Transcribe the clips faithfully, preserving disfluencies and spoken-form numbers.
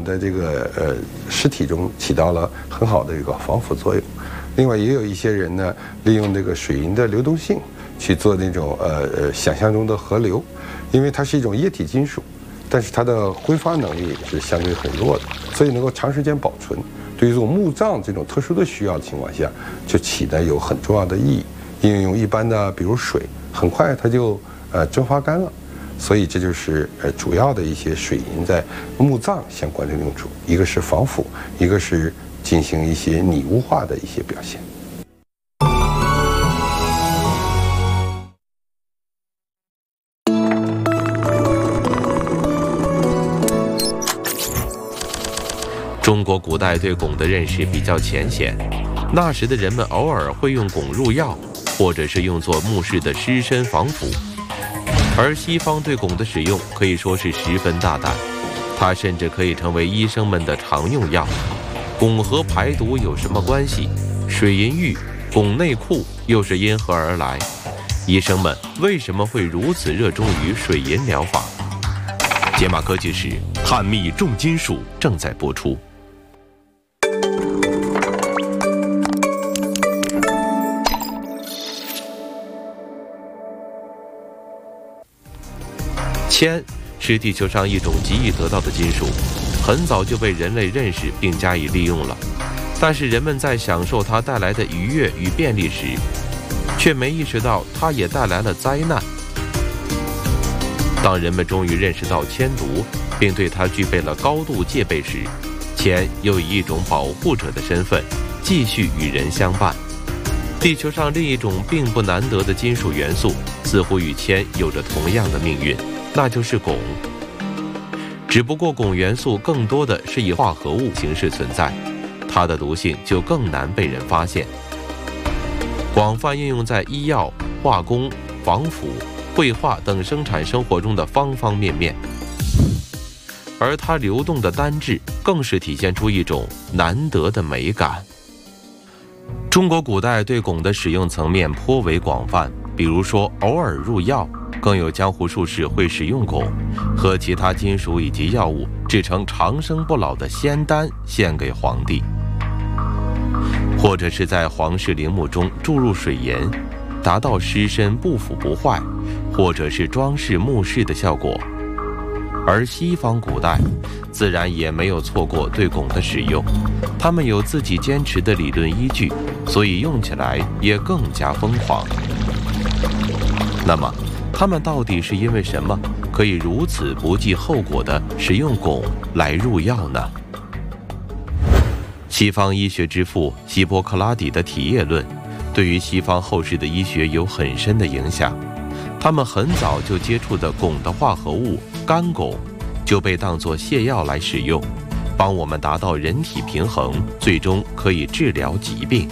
们的这个呃尸体中起到了很好的一个防腐作用。另外，也有一些人呢，利用这个水银的流动性去做那种呃呃想象中的河流，因为它是一种液体金属，但是它的挥发能力是相对很弱的，所以能够长时间保存。对于这种墓葬这种特殊的需要的情况下，就起的有很重要的意义。因为用一般的，比如水，很快它就呃蒸发干了。所以这就是呃主要的一些水银在墓葬相关的用处，一个是防腐，一个是进行一些拟物化的一些表现。 中国古代对汞的认识比较浅显，那时的人们偶尔会用汞入药，或者是用作墓室的尸身防腐。而西方对汞的使用可以说是十分大胆，它甚至可以成为医生们的常用药。汞和排毒有什么关系？水银浴、汞内裤又是因何而来？医生们为什么会如此热衷于水银疗法？解码科技史探秘重金属正在播出。铅是地球上一种极易得到的金属，很早就被人类认识并加以利用了。但是人们在享受它带来的愉悦与便利时，却没意识到它也带来了灾难。当人们终于认识到铅毒，并对它具备了高度戒备时，铅又以一种保护者的身份继续与人相伴。地球上另一种并不难得的金属元素，似乎与铅有着同样的命运，那就是汞。只不过汞元素更多的是以化合物形式存在，它的毒性就更难被人发现。广泛应用在医药、化工、防腐、绘画等生产生活中的方方面面，而它流动的单质更是体现出一种难得的美感。中国古代对汞的使用层面颇为广泛，比如说偶尔入药，更有江湖术士会使用汞和其他金属以及药物制成长生不老的仙丹献给皇帝，或者是在皇室陵墓中注入水银，达到尸身不腐不坏，或者是装饰墓室的效果。而西方古代自然也没有错过对汞的使用，他们有自己坚持的理论依据，所以用起来也更加疯狂。那么他们到底是因为什么可以如此不计后果地使用汞来入药呢？西方医学之父希波克拉底的体液论对于西方后世的医学有很深的影响。他们很早就接触的汞的化合物干汞就被当作泻药来使用，帮我们达到人体平衡，最终可以治疗疾病。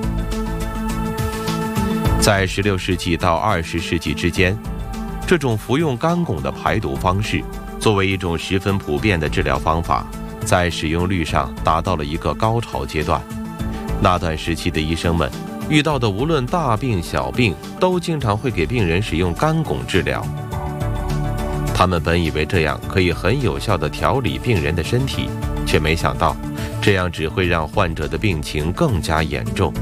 在十六世纪到二十世纪之间，这种服用干汞的排毒方式作为一种十分普遍的治疗方法，在使用率上达到了一个高潮阶段。那段时期的医生们遇到的无论大病小病，都经常会给病人使用干汞治疗。他们本以为这样可以很有效地调理病人的身体，却没想到这样只会让患者的病情更加严重。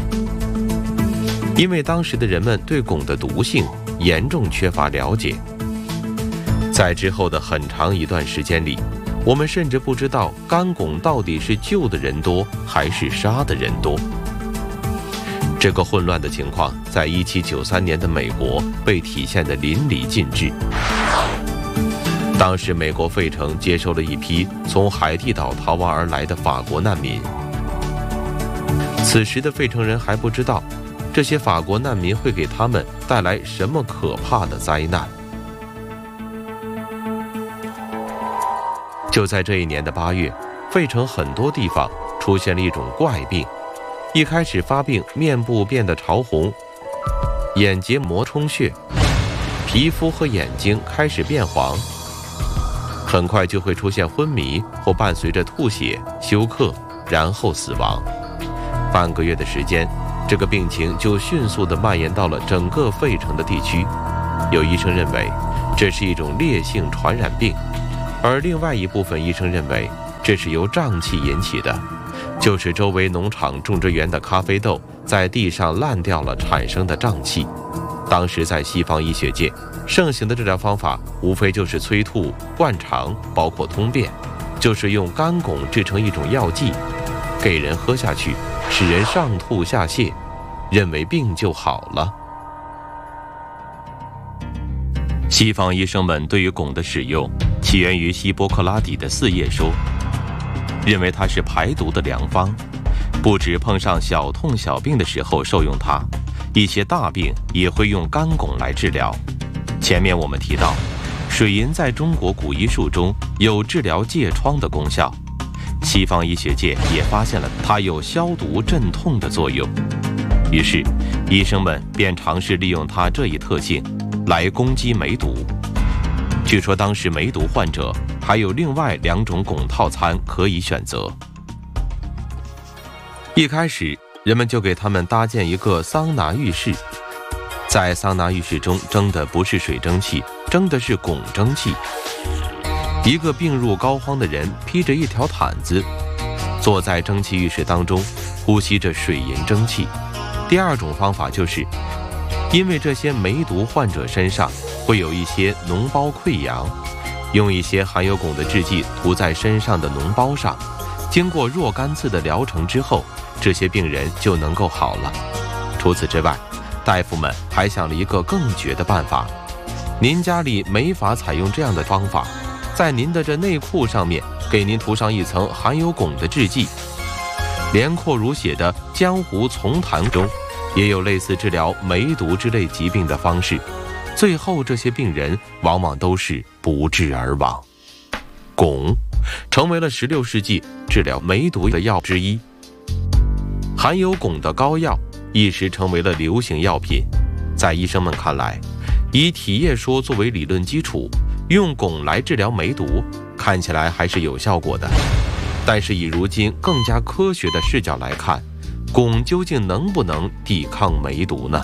因为当时的人们对汞的毒性严重缺乏了解，在之后的很长一段时间里，我们甚至不知道干汞到底是救的人多还是杀的人多。这个混乱的情况在一七九三年的美国被体现得淋漓尽致。当时美国费城接收了一批从海地岛逃亡而来的法国难民，此时的费城人还不知道这些法国难民会给他们带来什么可怕的灾难。就在这一年的八月，费城很多地方出现了一种怪病，一开始发病，面部变得潮红，眼结膜充血，皮肤和眼睛开始变黄，很快就会出现昏迷或伴随着吐血、休克，然后死亡。半个月的时间，这个病情就迅速地蔓延到了整个费城的地区。有医生认为这是一种烈性传染病，而另外一部分医生认为这是由瘴气引起的，就是周围农场种植园的咖啡豆在地上烂掉了产生的瘴气。当时在西方医学界盛行的治疗方法无非就是催吐、灌肠，包括通便，就是用干汞制成一种药剂，给人喝下去，使人上吐下泻，认为病就好了。西方医生们对于汞的使用起源于希波克拉底的四叶说，认为它是排毒的良方，不止碰上小痛小病的时候受用它，一些大病也会用干汞来治疗。前面我们提到，水银在中国古医术中有治疗疥疮的功效，西方医学界也发现了它有消毒镇痛的作用，于是医生们便尝试利用它这一特性来攻击梅毒。据说当时梅毒患者还有另外两种汞套餐可以选择。一开始人们就给他们搭建一个桑拿浴室，在桑拿浴室中蒸的不是水蒸气，蒸的是汞蒸气。一个病入膏肓的人披着一条毯子，坐在蒸汽浴室当中，呼吸着水银蒸汽。第二种方法就是，因为这些梅毒患者身上会有一些脓包溃疡，用一些含有汞的制剂涂在身上的脓包上，经过若干次的疗程之后，这些病人就能够好了。除此之外，大夫们还想了一个更绝的办法，您家里没法采用这样的方法，在您的这内裤上面给您涂上一层含有汞的制剂。连阔如写的《江湖丛谈》中也有类似治疗梅毒之类疾病的方式，最后这些病人往往都是不治而亡。汞成为了十六世纪治疗梅毒的药之一，含有汞的膏药一时成为了流行药品。在医生们看来，以体液说作为理论基础，用汞来治疗梅毒看起来还是有效果的。但是以如今更加科学的视角来看，汞究竟能不能抵抗梅毒呢？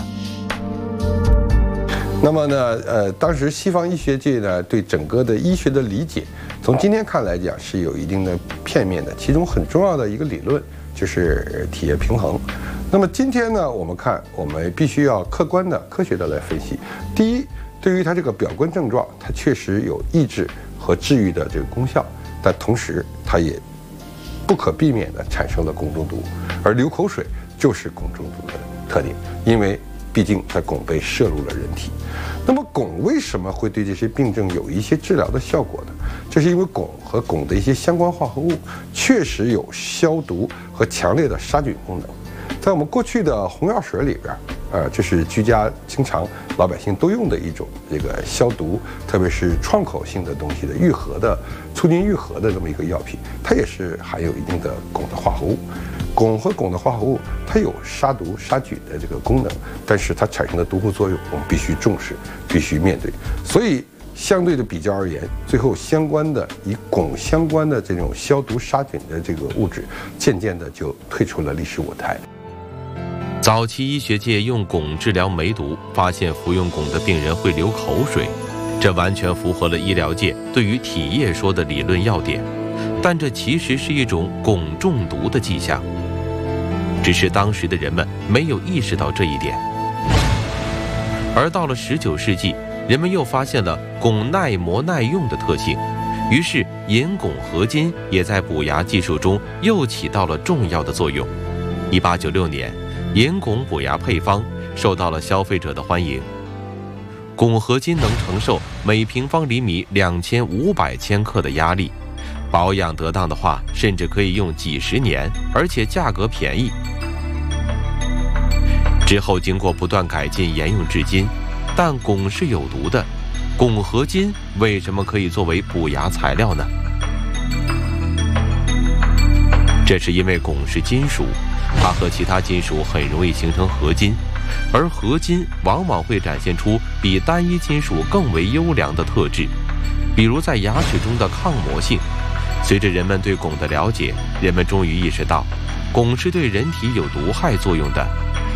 那么呢，呃，当时西方医学界呢对整个的医学的理解，从今天看来讲是有一定的片面的。其中很重要的一个理论就是体液平衡。那么今天呢，我们看我们必须要客观的、科学的来分析。第一，对于它这个表观症状，它确实有抑制和治愈的这个功效，但同时它也不可避免地产生了汞中毒，而流口水就是汞中毒的特点，因为毕竟它汞被摄入了人体。那么汞为什么会对这些病症有一些治疗的效果呢？这是因为汞和汞的一些相关化合物确实有消毒和强烈的杀菌功能。在我们过去的红药水里边，呃，这是居家经常老百姓都用的一种这个消毒，特别是创口性的东西的愈合的、促进愈合的这么一个药品，它也是含有一定的汞的化合物。汞和汞的化合物，它有杀毒杀菌的这个功能，但是它产生的毒副作用，我们必须重视，必须面对。所以，相对的比较而言，最后相关的以汞相关的这种消毒杀菌的这个物质，渐渐的就退出了历史舞台。 早期医学界用汞治疗梅毒，发现服用汞的病人会流口水，这完全符合了医疗界对于体液说的理论要点，但这其实是一种汞中毒的迹象。只是当时的人们没有意识到这一点，而到了十九世纪，人们又发现了汞耐磨耐用的特性，于是银汞合金也在补牙技术中又起到了重要的作用。一八九六年，银汞补牙配方受到了消费者的欢迎。汞合金能承受每平方厘米两千五百千克的压力，保养得当的话，甚至可以用几十年，而且价格便宜。之后经过不断改进沿用至今，但汞是有毒的，汞合金为什么可以作为补牙材料呢？这是因为汞是金属，它和其他金属很容易形成合金，而合金往往会展现出比单一金属更为优良的特质，比如在牙齿中的抗磨性。随着人们对汞的了解，人们终于意识到，汞是对人体有毒害作用的。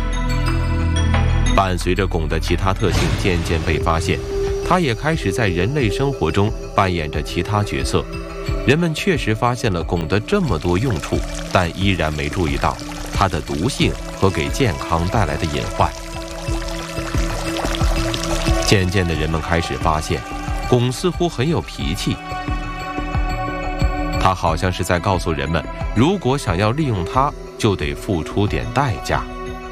伴随着汞的其他特性渐渐被发现，它也开始在人类生活中扮演着其他角色， 人们确实发现了汞的这么多用处，但依然没注意到它的毒性和给健康带来的隐患。渐渐的，人们开始发现，汞似乎很有脾气。它好像是在告诉人们，如果想要利用它，就得付出点代价。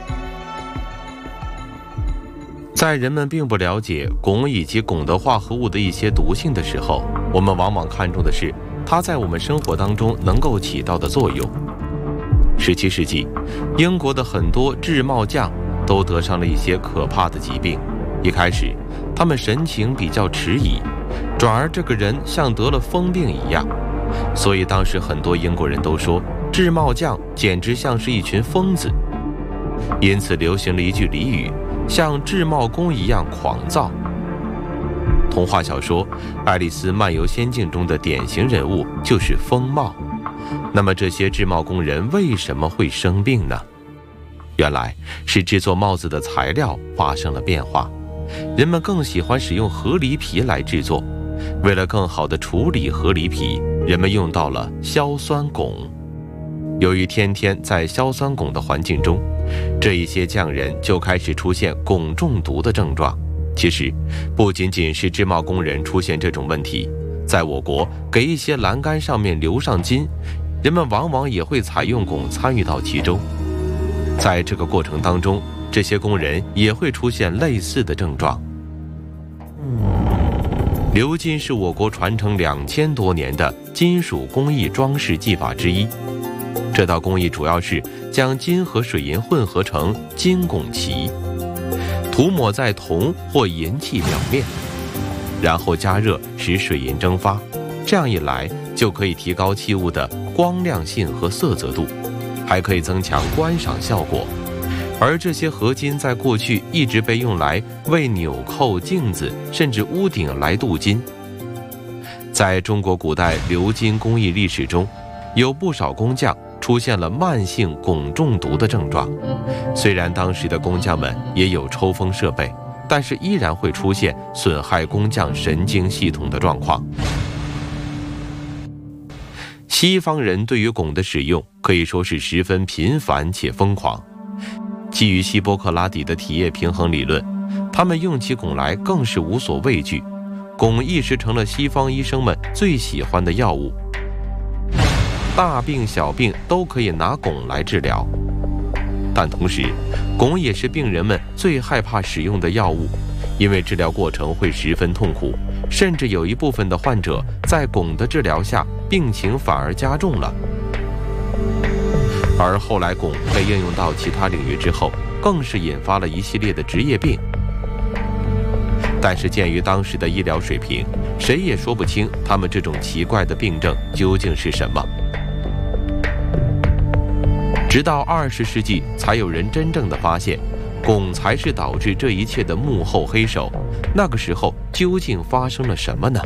在人们并不了解汞以及汞的化合物的一些毒性的时候，我们往往看重的是它在我们生活当中能够起到的作用。十七世纪，英国的很多制帽匠都得上了一些可怕的疾病。一开始，他们神情比较迟疑，转而这个人像得了疯病一样。所以当时很多英国人都说，制帽匠简直像是一群疯子。因此流行了一句俚语，像制帽工一样狂躁。童话小说《爱丽丝漫游仙境》中的典型人物就是疯帽。那么这些制帽工人为什么会生病呢？原来是制作帽子的材料发生了变化，人们更喜欢使用河狸皮来制作。为了更好地处理河狸皮，人们用到了硝酸汞。由于天天在硝酸汞的环境中，这一些匠人就开始出现汞中毒的症状。其实不仅仅是制帽工人出现这种问题，在我国给一些栏杆上面留上金，人们往往也会采用汞参与到其中。在这个过程当中，这些工人也会出现类似的症状。鎏金是我国传承两千多年的金属工艺装饰技法之一。这道工艺主要是将金和水银混合成金汞旗，涂抹在铜或银器表面，然后加热使水银蒸发。这样一来，就可以提高器物的光亮性和色泽度，还可以增强观赏效果。而这些合金在过去一直被用来为纽扣、镜子甚至屋顶来镀金。在中国古代鎏金工艺历史中，有不少工匠出现了慢性汞中毒的症状。虽然当时的工匠们也有抽风设备，但是依然会出现损害工匠神经系统的状况。西方人对于汞的使用可以说是十分频繁且疯狂。基于希波克拉底的体液平衡理论，他们用起汞来更是无所畏惧。汞一时成了西方医生们最喜欢的药物，大病小病都可以拿汞来治疗。但同时，汞也是病人们最害怕使用的药物，因为治疗过程会十分痛苦，甚至有一部分的患者在汞的治疗下，病情反而加重了。而后来汞被应用到其他领域之后，更是引发了一系列的职业病。但是鉴于当时的医疗水平，谁也说不清他们这种奇怪的病症究竟是什么。直到二十世纪，才有人真正的发现，汞才是导致这一切的幕后黑手。那个时候究竟发生了什么呢？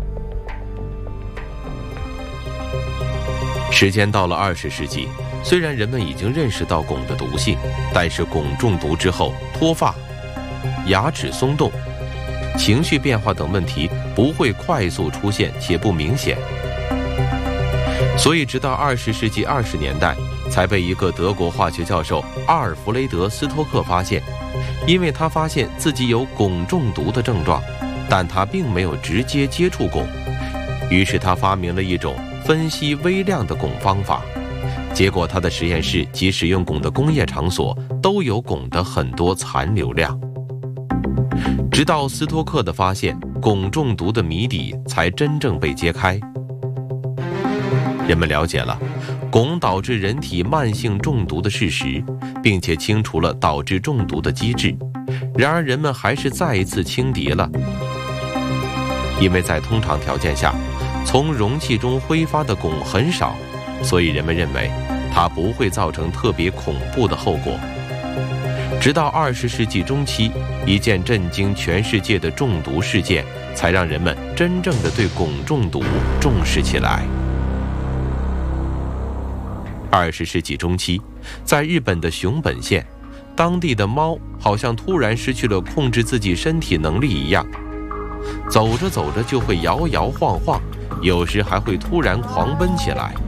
时间到了二十世纪，虽然人们已经认识到汞的毒性，但是汞中毒之后，脱发、牙齿松动、情绪变化等问题不会快速出现且不明显。所以直到二十世纪二十年代，才被一个德国化学教授阿尔弗雷德·斯托克发现。因为他发现自己有汞中毒的症状，但他并没有直接接触汞，于是他发明了一种分析微量的汞方法。结果他的实验室及使用汞的工业场所都有汞的很多残留量。直到斯托克的发现，汞中毒的谜底才真正被揭开。人们了解了汞导致人体慢性中毒的事实，并且清除了导致中毒的机制。然而人们还是再一次轻敌了，因为在通常条件下，从容器中挥发的汞很少，所以人们认为它不会造成特别恐怖的后果。直到二十世纪中期，一件震惊全世界的中毒事件，才让人们真正的对汞中毒重视起来。二十世纪中期，在日本的熊本县，当地的猫好像突然失去了控制自己身体能力一样，走着走着就会摇摇晃晃， 有时还会突然狂奔起来。